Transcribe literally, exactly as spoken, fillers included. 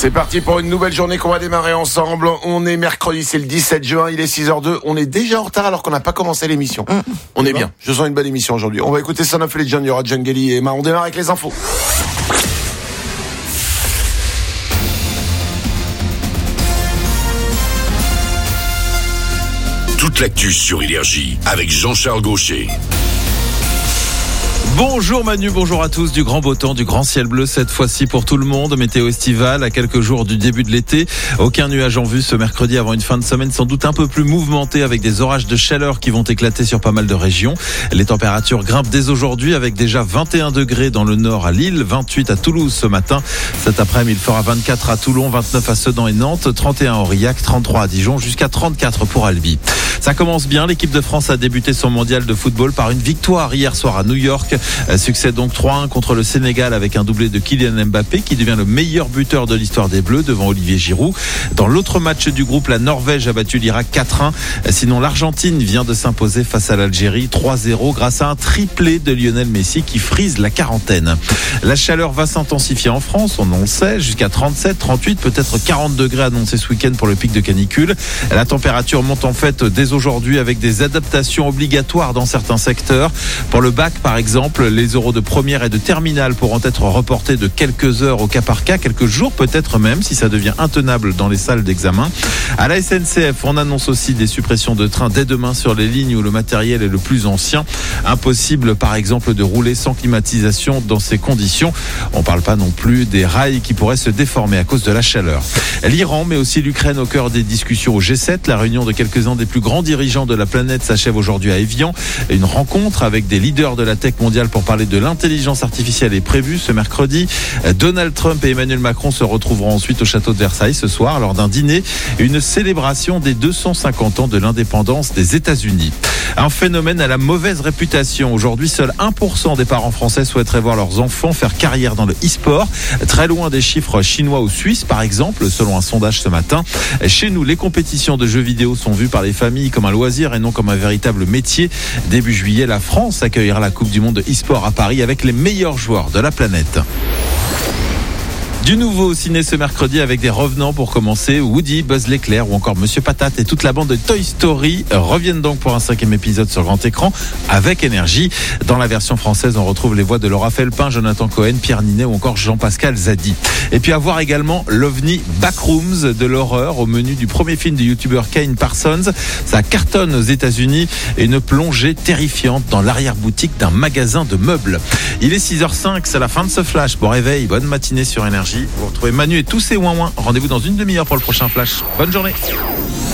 C'est parti pour une nouvelle journée qu'on va démarrer ensemble. On est mercredi, c'est le dix-sept juin, il est six heures deux. On est déjà en retard alors qu'on n'a pas commencé l'émission. Mmh. On est bien. Je sens une bonne émission aujourd'hui. On va écouter Son of Legend, il y aura John Gelly et Emma. On démarre avec les infos. Toute l'actu sur Énergie avec Jean-Charles Gaucher. Bonjour Manu, bonjour à tous. Du grand beau temps, du grand ciel bleu cette fois-ci pour tout le monde. Météo estivale à quelques jours du début de l'été. Aucun nuage en vue ce mercredi avant une fin de semaine sans doute un peu plus mouvementée avec des orages de chaleur qui vont éclater sur pas mal de régions. Les températures grimpent dès aujourd'hui avec déjà vingt et un degrés dans le nord à Lille, vingt-huit à Toulouse ce matin. Cet après-midi, il fera vingt-quatre à Toulon, vingt-neuf à Sedan et Nantes, trente et un à Aurillac, trente-trois à Dijon, jusqu'à trente-quatre pour Albi. Ça commence bien. L'équipe de France a débuté son mondial de football par une victoire hier soir à New York. Succès donc trois un contre le Sénégal avec un doublé de Kylian Mbappé qui devient le meilleur buteur de l'histoire des Bleus devant Olivier Giroud. Dans l'autre match du groupe, la Norvège a battu l'Irak quatre un. Sinon, l'Argentine vient de s'imposer face à l'Algérie trois zéro grâce à un triplé de Lionel Messi qui frise la quarantaine. La chaleur va s'intensifier en France, on le sait, jusqu'à trente-sept, trente-huit, peut-être quarante degrés annoncés ce week-end pour le pic de canicule. La température monte en fait dès aujourd'hui avec des adaptations obligatoires dans certains secteurs. Pour le bac, par exemple, les oraux de première et de terminale pourront être reportés de quelques heures au cas par cas, quelques jours peut-être même, si ça devient intenable dans les salles d'examen. À la S N C F, on annonce aussi des suppressions de trains dès demain sur les lignes où le matériel est le plus ancien. Impossible, par exemple, de rouler sans climatisation dans ces conditions. On ne parle pas non plus des rails qui pourraient se déformer à cause de la chaleur. L'Iran, mais aussi l'Ukraine au cœur des discussions au G sept. La réunion de quelques-uns des plus grands dirigeants de la planète s'achève aujourd'hui à Évian. Une rencontre avec des leaders de la tech mondiale pour parler de l'intelligence artificielle est prévue ce mercredi. Donald Trump et Emmanuel Macron se retrouveront ensuite au château de Versailles ce soir lors d'un dîner, une célébration des deux cent cinquante ans de l'indépendance des États-Unis. Un phénomène à la mauvaise réputation. Aujourd'hui, seul un pour cent des parents français souhaiteraient voir leurs enfants faire carrière dans le e-sport. Très loin des chiffres chinois ou suisses, par exemple, selon un sondage ce matin. Chez nous, les compétitions de jeux vidéo sont vues par les familles comme un loisir et non comme un véritable métier. Début juillet, la France accueillera la Coupe du Monde de e-sport à Paris avec les meilleurs joueurs de la planète. Du nouveau au ciné ce mercredi avec des revenants pour commencer. Woody, Buzz l'éclair ou encore Monsieur Patate et toute la bande de Toy Story reviennent donc pour un cinquième épisode sur grand écran avec énergie. Dans la version française, on retrouve les voix de Laura Felpin, Jonathan Cohen, Pierre Ninet ou encore Jean-Pascal Zadi. Et puis à voir également l'OVNI Backrooms de l'horreur au menu du premier film du youtubeur Kane Parsons. Ça cartonne aux États-Unis et une plongée terrifiante dans l'arrière-boutique d'un magasin de meubles. Il est six heures cinq, c'est la fin de ce flash. Bon réveil, bonne matinée sur Énergie. Vous retrouvez Manu et tous ses ouin-ouin. Rendez-vous dans une demi-heure pour le prochain flash. Bonne journée.